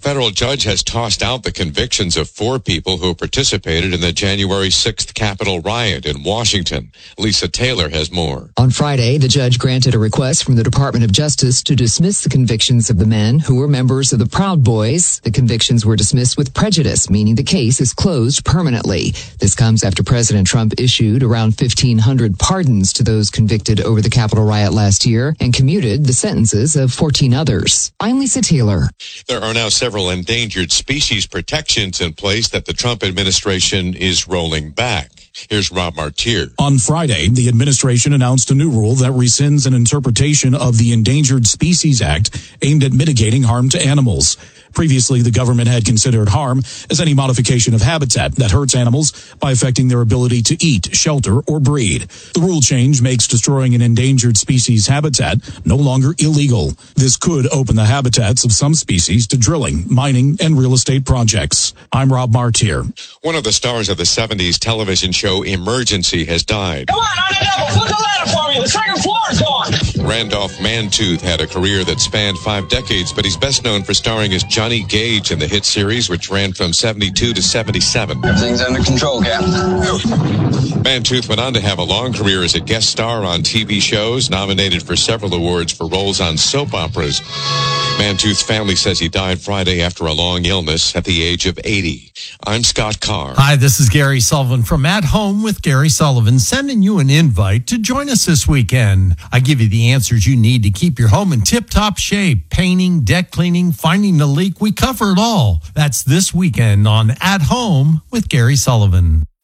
federal judge has tossed out the convictions of 4 people who participated in the January 6th Capitol riot in Washington. Lisa Taylor has more. On Friday, the judge granted a request from the Department of Justice to dismiss the convictions of the men who were members of the Proud Boys. The convictions were dismissed with prejudice, meaning the case is closed permanently. This comes after President Trump issued around 1,500 pardons to those convicted over the Capitol riot last year and commuted the sentences of 14 others. I'm Lisa Taylor. There are now several endangered species protections in place that the Trump administration is rolling back. Here's Rob Martier. On Friday, the administration announced a new rule that rescinds an interpretation of the Endangered Species Act aimed at mitigating harm to animals. Previously, the government had considered harm as any modification of habitat that hurts animals by affecting their ability to eat, shelter, or breed. The rule change makes destroying an endangered species habitat no longer illegal. This could open the habitats of some species to drilling, mining, and real estate projects. I'm Rob Martier. One of the stars of the 70s television show Emergency has died. Come on the double. Flip the ladder for me. The second floor is gone. Randolph Mantooth had a career that spanned 5 decades, but he's best known for starring as Johnny Gage in the hit series, which ran from 72 to 77. Everything's under control, Captain. Mantooth went on to have a long career as a guest star on TV shows, nominated for several awards for roles on soap operas. Mantooth's family says he died Friday after a long illness at the age of 80. I'm Scott Carr. Hi, this is Gary Sullivan from At Home with Gary Sullivan, sending you an invite to join us this weekend. I give you the answers you need to keep your home in tip-top shape. Painting, deck cleaning, finding the leak, we cover it all. That's this weekend on At Home with Gary Sullivan.